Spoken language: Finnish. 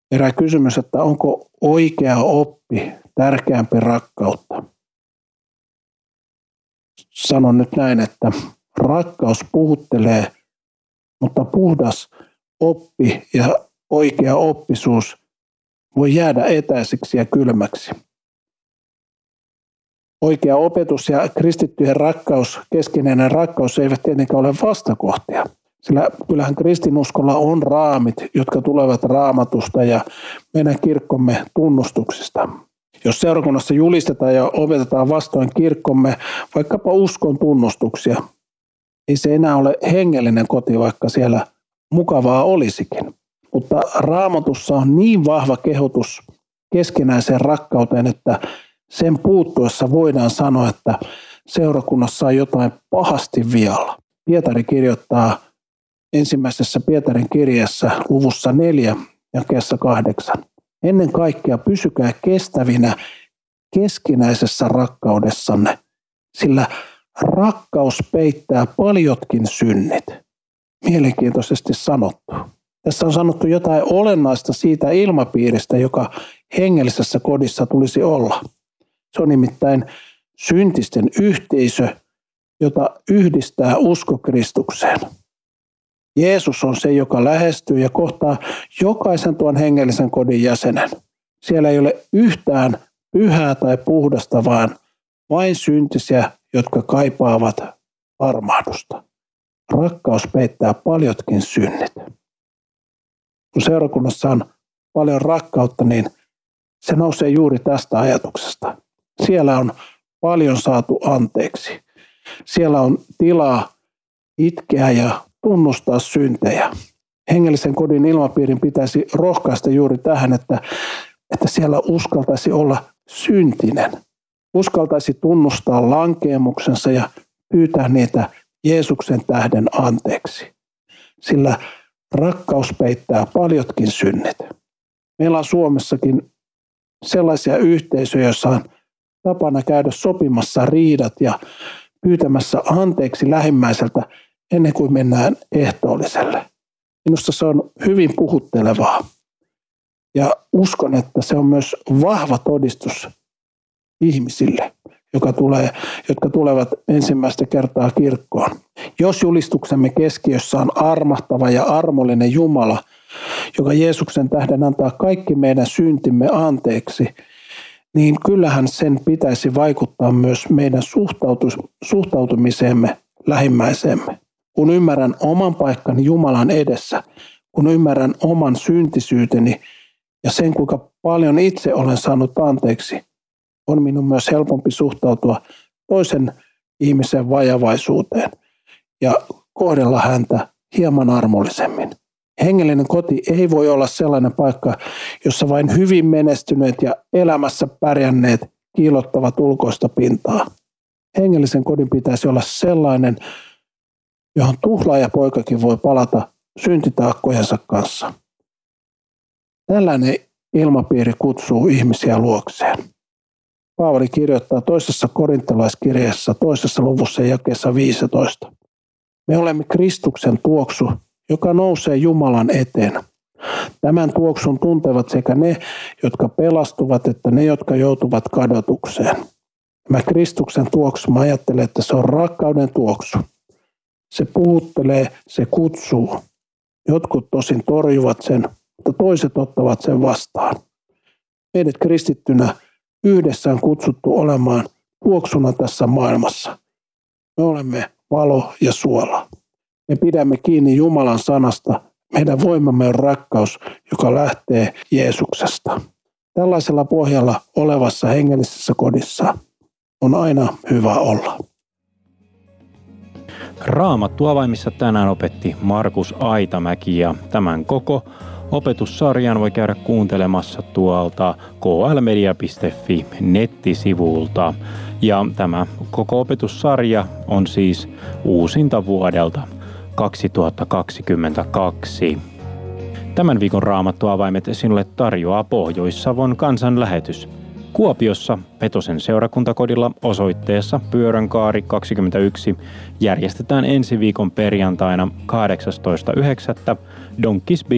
Herää kysymys, että onko oikea oppi tärkeämpi rakkautta? Sanon nyt näin, että rakkaus puhuttelee, mutta puhdas oppi ja oikea oppisuus voi jäädä etäisiksi ja kylmäksi. Oikea opetus ja kristittyjen rakkaus, keskinäinen rakkaus eivät tietenkään ole vastakohtia. Sillä kyllähän kristinuskolla on raamit, jotka tulevat Raamatusta ja meidän kirkkomme tunnustuksista. Jos seurakunnassa julistetaan ja opetetaan vastoin kirkkomme vaikkapa uskon tunnustuksia, ei se enää ole hengellinen koti, vaikka siellä mukavaa olisikin. Mutta Raamatussa on niin vahva kehotus keskinäiseen rakkauteen, että sen puuttuessa voidaan sanoa, että seurakunnassa on jotain pahasti vialla. Pietari kirjoittaa ensimmäisessä Pietarin kirjassa luvussa 4 jakeessa 8. Ennen kaikkea pysykää kestävinä keskinäisessä rakkaudessanne, sillä rakkaus peittää paljotkin synnit. Mielenkiintoisesti sanottu. Tässä on sanottu jotain olennaista siitä ilmapiiristä, joka hengellisessä kodissa tulisi olla. Se on nimittäin syntisten yhteisö, jota yhdistää usko Kristukseen. Jeesus on se, joka lähestyy ja kohtaa jokaisen tuon hengellisen kodin jäsenen. Siellä ei ole yhtään pyhää tai puhdasta, vaan vain syntisiä, jotka kaipaavat armahdusta. Rakkaus peittää paljotkin synnit. Kun seurakunnassa on paljon rakkautta, niin se nousee juuri tästä ajatuksesta. Siellä on paljon saatu anteeksi. Siellä on tilaa itkeä ja tunnustaa syntejä. Hengellisen kodin ilmapiirin pitäisi rohkaista juuri tähän, että siellä uskaltaisi olla syntinen. Uskaltaisi tunnustaa lankeemuksensa ja pyytää niitä Jeesuksen tähden anteeksi. Sillä rakkaus peittää paljotkin synnit. Meillä on Suomessakin sellaisia yhteisöjä, joissa on tapana käydä sopimassa riidat ja pyytämässä anteeksi lähimmäiseltä ennen kuin mennään ehtoolliselle. Minusta se on hyvin puhuttelevaa. Ja uskon, että se on myös vahva todistus ihmisille, jotka tulevat ensimmäistä kertaa kirkkoon. Jos julistuksemme keskiössä on armahtava ja armollinen Jumala, joka Jeesuksen tähden antaa kaikki meidän syntimme anteeksi, niin kyllähän sen pitäisi vaikuttaa myös meidän suhtautumiseemme lähimmäiseemme. Kun ymmärrän oman paikkani Jumalan edessä, kun ymmärrän oman syntisyyteni ja sen, kuinka paljon itse olen saanut anteeksi, on minun myös helpompi suhtautua toisen ihmisen vajavaisuuteen ja kohdella häntä hieman armollisemmin. Hengellinen koti ei voi olla sellainen paikka, jossa vain hyvin menestyneet ja elämässä pärjänneet kiillottavat ulkoista pintaa. Hengellisen kodin pitäisi olla sellainen, johon tuhlaajapoikakin voi palata syntitaakkojensa kanssa. Tällainen ilmapiiri kutsuu ihmisiä luokseen. Paavali kirjoittaa toisessa korintolaiskirjassa 2. luvussa jakeessa 15. Me olemme Kristuksen tuoksu, joka nousee Jumalan eteen. Tämän tuoksun tuntevat sekä ne, jotka pelastuvat, että ne, jotka joutuvat kadotukseen. Tämä Kristuksen tuoksu, mä ajattelen, että se on rakkauden tuoksu. Se puhuttelee, se kutsuu. Jotkut tosin torjuvat sen, mutta toiset ottavat sen vastaan. Meidät kristittynä yhdessä on kutsuttu olemaan tuoksuna tässä maailmassa. Me olemme valo ja suola. Me pidämme kiinni Jumalan sanasta. Meidän voimamme on rakkaus, joka lähtee Jeesuksesta. Tällaisella pohjalla olevassa hengellisessä kodissa on aina hyvä olla. Raamattuavaimissa tänään opetti Markus Aitamäki ja tämän koko opetussarjan voi käydä kuuntelemassa tuolta klmedia.fi nettisivulta. Ja tämä koko opetussarja on siis uusinta vuodelta 2022. Tämän viikon Raamattuavaimet sinulle tarjoaa Pohjois-Savon kansanlähetys. Kuopiossa Petosen seurakuntakodilla osoitteessa Pyöränkaari 21 järjestetään ensi viikon perjantaina 18.9. Donkeys Big